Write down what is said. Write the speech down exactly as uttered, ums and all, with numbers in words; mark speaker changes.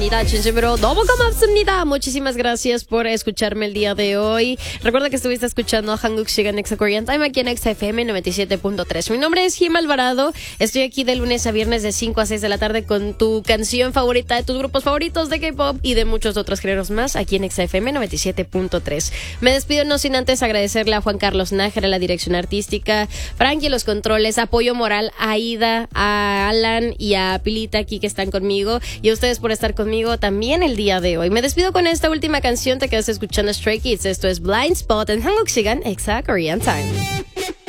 Speaker 1: 감사합니다. 진심으로 너무 고맙습니다. Muchísimas gracias por escucharme el día de hoy. Recuerda que estuviste escuchando Hanguk Shigan Exa Korean Time aquí en Exa F M noventa y siete punto tres. Mi nombre es Jim Alvarado. Estoy aquí de lunes a viernes de cinco a seis de la tarde con tu canción favorita de tus grupos favoritos de K-pop y de muchos otros géneros más aquí en Exa F M noventa y siete punto tres. Me despido no sin antes agradecerle a Juan Carlos Nájera, la dirección artística, Frankie los controles, apoyo moral a Aida, a Alan y a Pilita aquí que están conmigo, y a ustedes por estar conmigo también el día de hoy. Me despido con esta última canción. Te quedas escuchando Stray Kids. Esto es Blind Spot en Hanguk Shigan Exa Korean Time.